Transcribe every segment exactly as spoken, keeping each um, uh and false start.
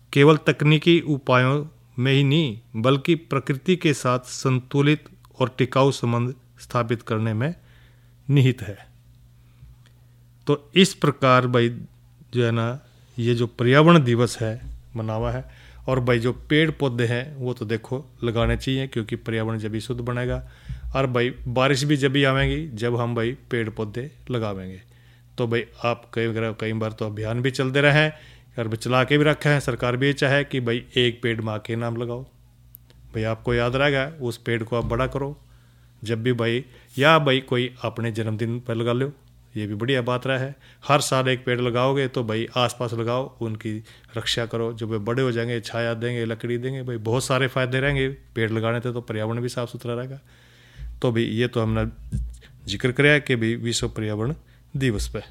केवल तकनीकी उपायों में ही नहीं बल्कि प्रकृति के साथ संतुलित और टिकाऊ संबंध स्थापित करने में निहित है। तो इस प्रकार भाई जो है ना ये जो पर्यावरण दिवस है मनावा है। और भाई जो पेड़ पौधे हैं वो तो देखो लगाने चाहिए, क्योंकि पर्यावरण जब भी शुद्ध बनेगा। और भाई बारिश भी जब भी आवेगी जब हम भाई पेड़ पौधे लगावेंगे। तो भाई आप कई कई बार तो अभियान भी चलते रहे हैं और चला के भी रखा है। सरकार भी ये चाहे कि भाई एक पेड़ माँ के नाम लगाओ। भाई आपको याद रहेगा उस पेड़ को आप बड़ा करो जब भी भाई, या भाई कोई अपने जन्मदिन पर लगा लो, ये भी बढ़िया बात रहा है। हर साल एक पेड़ लगाओगे तो भाई आसपास लगाओ, उनकी रक्षा करो। जब वे बड़े हो जाएंगे छाया देंगे, लकड़ी देंगे, भाई बहुत सारे फायदे रहेंगे पेड़ लगाने से। तो पर्यावरण भी साफ सुथरा रहेगा। तो भाई ये तो हमने जिक्र कराया कि भाई विश्व पर्यावरण दिवस पे।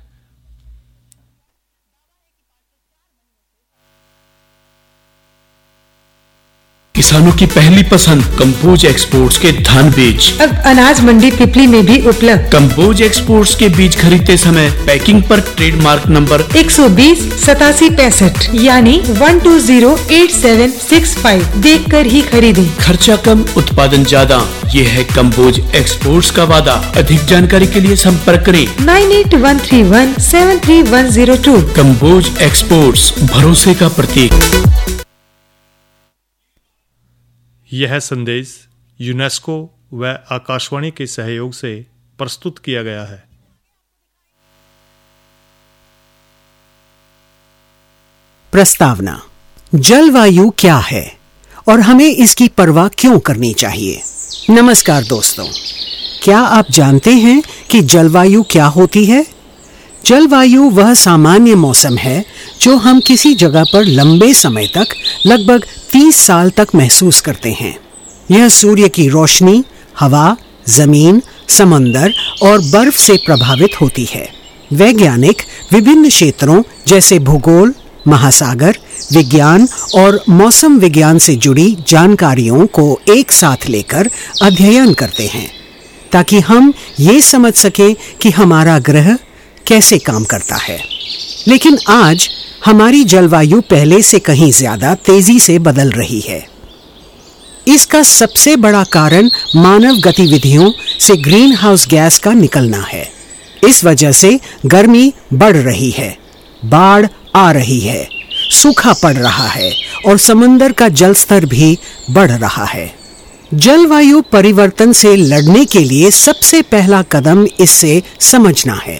किसानों की पहली पसंद कंबोज एक्सपोर्ट्स के धान बीज अब अनाज मंडी पिपली में भी उपलब्ध। कंबोज एक्सपोर्ट्स के बीज खरीदते समय पैकिंग पर ट्रेडमार्क नंबर एक सौ बीस सतासी पैंसठ यानी one two zero eight seven six five देख कर ही खरीदें। खर्चा कम उत्पादन ज्यादा, ये है कंबोज एक्सपोर्ट्स का वादा। अधिक जानकारी के लिए संपर्क करें nine eight one three one seven three one zero to. Kamboj exports, भरोसे का प्रतीक। यह संदेश यूनेस्को व आकाशवाणी के सहयोग से प्रस्तुत किया गया है। प्रस्तावना: जलवायु क्या है और हमें इसकी परवाह क्यों करनी चाहिए? नमस्कार दोस्तों, क्या आप जानते हैं कि जलवायु क्या होती है? जलवायु वह सामान्य मौसम है जो हम किसी जगह पर लंबे समय तक, लगभग तीस साल तक महसूस करते हैं। यह सूर्य की रोशनी, हवा, जमीन, समंदर और बर्फ से प्रभावित होती है। वैज्ञानिक विभिन्न क्षेत्रों जैसे भूगोल, महासागर विज्ञान और मौसम विज्ञान से जुड़ी जानकारियों को एक साथ लेकर अध्ययन करते हैं ताकि हम ये समझ सकें कि हमारा ग्रह कैसे काम करता है। लेकिन आज हमारी जलवायु पहले से कहीं ज्यादा तेजी से बदल रही है। इसका सबसे बड़ा कारण मानव गतिविधियों से ग्रीन हाउस गैस का निकलना है। इस वजह से गर्मी बढ़ रही है, बाढ़ आ रही है, सूखा पड़ रहा है और समंदर का जल स्तर भी बढ़ रहा है। जलवायु परिवर्तन से लड़ने के लिए सबसे पहला कदम इससे समझना है।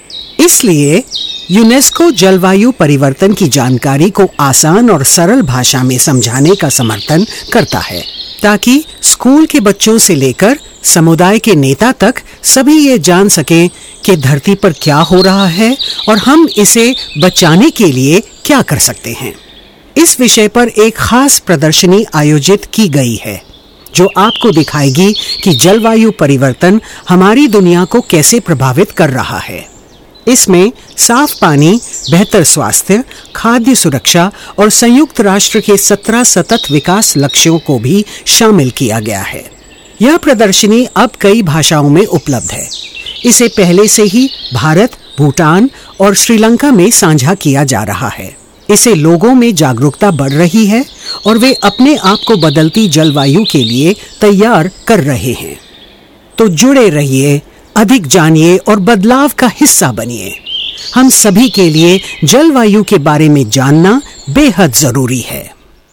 इसलिए यूनेस्को जलवायु परिवर्तन की जानकारी को आसान और सरल भाषा में समझाने का समर्थन करता है ताकि स्कूल के बच्चों से लेकर समुदाय के नेता तक सभी ये जान सकें कि धरती पर क्या हो रहा है और हम इसे बचाने के लिए क्या कर सकते हैं। इस विषय पर एक खास प्रदर्शनी आयोजित की गई है जो आपको दिखाएगी कि जलवायु परिवर्तन हमारी दुनिया को कैसे प्रभावित कर रहा है। इसमें साफ पानी, बेहतर स्वास्थ्य, खाद्य सुरक्षा और संयुक्त राष्ट्र के सत्रह सतत विकास लक्ष्यों को भी शामिल किया गया है। यह प्रदर्शनी अब कई भाषाओं में उपलब्ध है। इसे पहले से ही भारत, भूटान और श्रीलंका में साझा किया जा रहा है। इससे लोगों में जागरूकता बढ़ रही है और वे अपने आप को बदलती जलवायु के लिए तैयार कर रहे हैं। तो जुड़े रहिए, अधिक जानिए और बदलाव का हिस्सा बनिए। हम सभी के लिए जलवायु के बारे में जानना बेहद जरूरी है।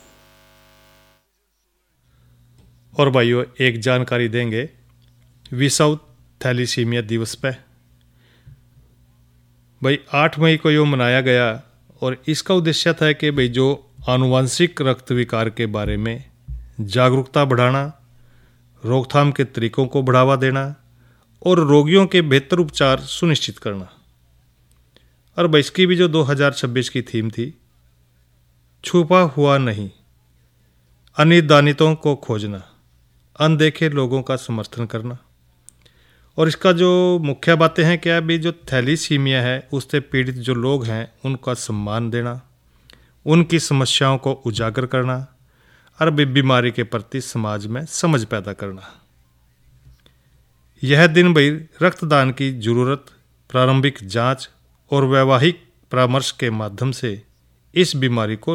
और भाइयों, एक जानकारी देंगे विश्व थैलीसीमिया दिवस पे। भाई आठ मई को यो मनाया गया और इसका उद्देश्य था कि भाई जो आनुवंशिक रक्त विकार के बारे में जागरूकता बढ़ाना, रोकथाम के तरीकों को बढ़ावा देना और रोगियों के बेहतर उपचार सुनिश्चित करना। और भाई इसकी भी जो दो हज़ार छब्बीस की थीम थी, छुपा हुआ नहीं, अनिदानितों को खोजना, अनदेखे लोगों का समर्थन करना। और इसका जो मुख्य बातें हैं क्या भी, जो थैलीसीमिया है उससे पीड़ित जो लोग हैं उनका सम्मान देना, उनकी समस्याओं को उजागर करना और बीमारी के प्रति समाज में समझ पैदा करना। यह दिन भाई रक्तदान की जरूरत, प्रारंभिक जांच और वैवाहिक परामर्श के माध्यम से इस बीमारी को